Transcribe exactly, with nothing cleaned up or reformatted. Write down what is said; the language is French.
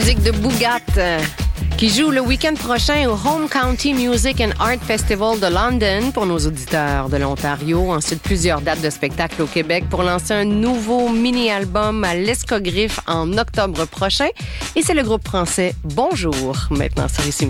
Musique de Boogat euh, qui joue le week-end prochain au Home County Music and Art Festival de London pour nos auditeurs de l'Ontario. Ensuite, plusieurs dates de spectacle au Québec pour lancer un nouveau mini-album à l'Escogriffe en octobre prochain. Et c'est le groupe français Bonjour, maintenant sur Ici